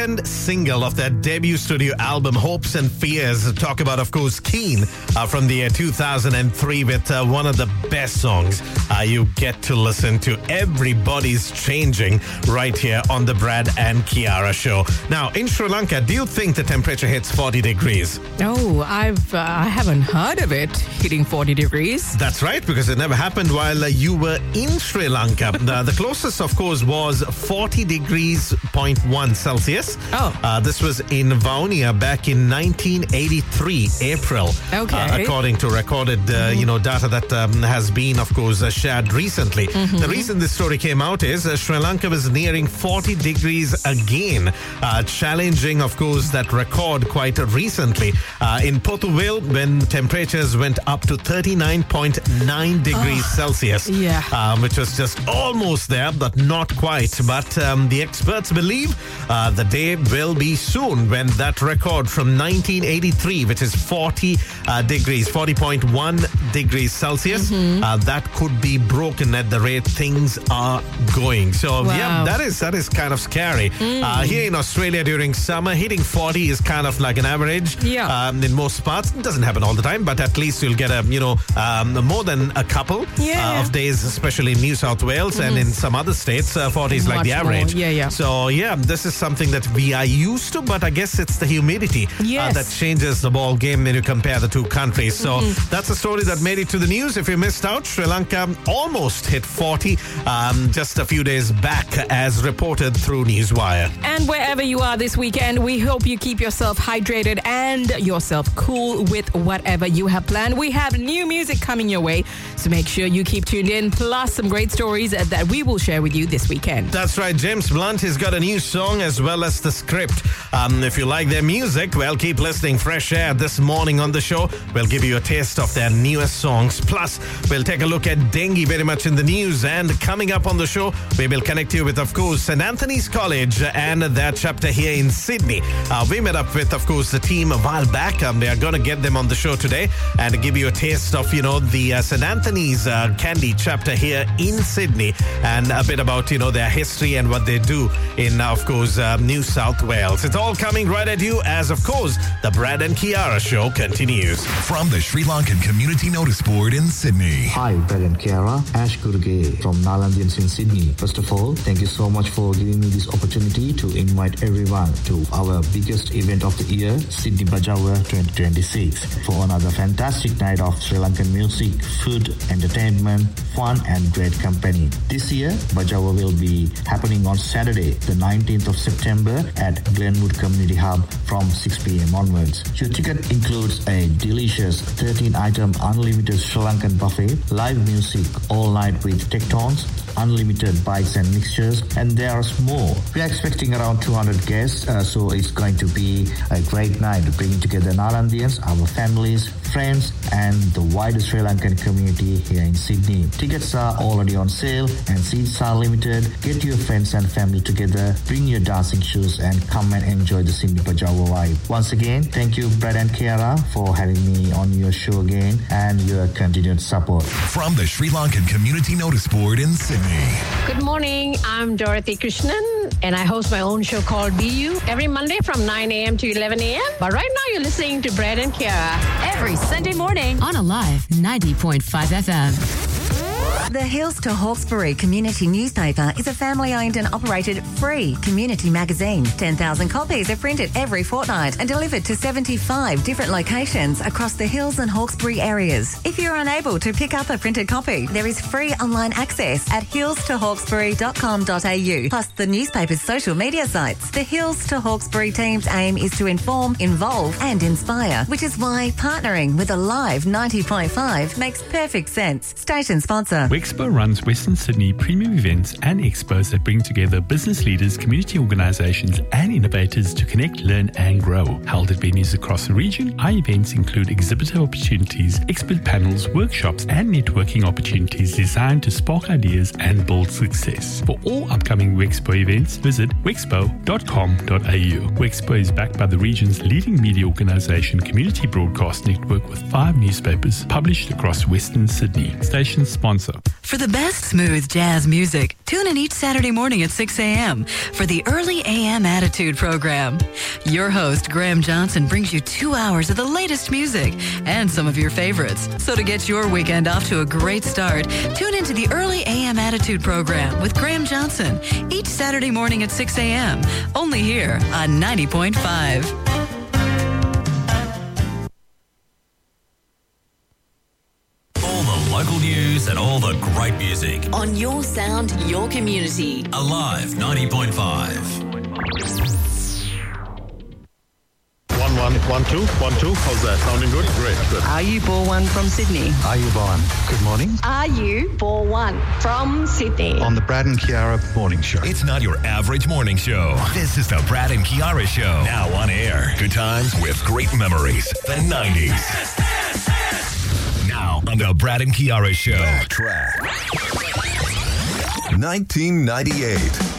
And single of their debut studio album Hopes and Fears. Talk about, of course, Keen from the year 2003 with one of the best songs you get to listen to. Everybody's Changing right here on the Brad and Kiara show. Now, in Sri Lanka, do you think the temperature hits 40 degrees? No, I haven't heard of it hitting 40 degrees. That's right, because it never happened while you were in Sri Lanka. The closest, of course, was 40 degrees 0.1 Celsius. This was in Vaunia back in 1983, April. Okay. According to recorded, data that has been, of course, shared recently. The reason this story came out is Sri Lanka was nearing 40 degrees again, challenging, of course, that record quite recently. In Pothuwil, when temperatures went up to 39.9 degrees Celsius, which was just almost there, but not quite. But the experts believe the day will be soon when that record from 1983, which is 40.1 degrees Celsius, that could be broken at the rate things are going. So, that is kind of scary. Here in Australia during summer, hitting 40 is kind of like an average. In most parts. It doesn't happen all the time, but at least you'll get more than a couple of days, especially in New South Wales and in some other states, 40 is like the average. So, this is something that we are used to, but I guess it's the humidity that changes the ball game when you compare the two countries. So that's a story that made it to the news. If you missed out, Sri Lanka almost hit 40 just a few days back, as reported through Newswire. And wherever you are this weekend, we hope you keep yourself hydrated and yourself cool with whatever you have planned. We have new music coming your way, so make sure you keep tuned in, plus some great stories that we will share with you this weekend. That's right. James Blunt has got a new song as well as the script. If you like their music, well, keep listening. Fresh Air this morning on the show. We'll give you a taste of their newest songs. Plus, we'll take a look at dengue very much in the news. And coming up on the show, we will connect you with, of course, St. Anthony's College and their chapter here in Sydney. We met up with, of course, the team a while back. They are going to get them on the show today and give you a taste of, the St. Anthony's Candy chapter here in Sydney and a bit about, their history and what they do in, of course, New South Wales. It's all coming right at you as, of course, the Brad and Kiara show continues. From the Sri Lankan Community Notice Board in Sydney. Hi, Brad and Kiara. Ash Gurge from Nalandians in Sydney. First of all, thank you so much for giving me this opportunity to invite everyone to our biggest event of the year, Sydney Bajawa 2026, for another fantastic night of Sri Lankan music, food, entertainment, fun, and great company. This year, Bajawa will be happening on Saturday, the 19th of September at Glenwood Community Hub from 6 p.m. onwards. Your ticket includes a delicious 13-item unlimited Sri Lankan buffet, live music all night with Tectons, unlimited bites and mixtures, and there's more. We are expecting around 200 guests, so it's going to be a great night bringing together Nalandians, our families, friends, and the wider Sri Lankan community here in Sydney. Tickets are already on sale and seats are limited. Get your friends and family together, bring your dancing shoes, and come and enjoy the Sydney Bajawa vibe. Once again, thank you, Brad and Kiara, for having me on your show again and your continued support. From the Sri Lankan Community Notice Board in Sydney. Good morning, I'm Dorothy Krishnan and I host my own show called BU every Monday from 9 a.m. to 11 a.m. But right now you're listening to Brad and Kiara. Every Sunday morning on Alive 90.5 FM. The Hills to Hawkesbury Community Newspaper is a family-owned and operated free community magazine. 10,000 copies are printed every fortnight and delivered to 75 different locations across the Hills and Hawkesbury areas. If you're unable to pick up a printed copy, there is free online access at hillstohawkesbury.com.au, plus the newspaper's social media sites. The Hills to Hawkesbury team's aim is to inform, involve and inspire, which is why partnering with Alive 90.5 makes perfect sense. Station sponsor. Wexpo runs Western Sydney premium events and expos that bring together business leaders, community organisations and innovators to connect, learn and grow. Held at venues across the region, our events include exhibitor opportunities, expert panels, workshops and networking opportunities designed to spark ideas and build success. For all upcoming Wexpo events, visit wexpo.com.au. Wexpo is backed by the region's leading media organisation, Community Broadcast Network, with 5 newspapers published across Western Sydney. Station sponsor. author. For the best smooth jazz music, tune in each Saturday morning at 6 a.m. for the Early AM Attitude program. Your host, Graham Johnson, brings you 2 hours of the latest music and some of your favorites. So to get your weekend off to a great start, tune into the Early AM Attitude program with Graham Johnson each Saturday morning at 6 a.m. Only here on 90.5. Local news and all the great music. On your sound, your community. Alive 90.5. 1 1 1 2 1 2. How's that? Sounding good? Great. Good. Are you Ball1 from Sydney? Are you Bowen? Good morning. Are you Ball1 from Sydney? On the Brad and Kiara Morning Show. It's not your average morning show. This is the Brad and Kiara Show. Now on air. Good times with great memories. The 90s. Now on the Brad and Kiara Show. Backtrack. 1998.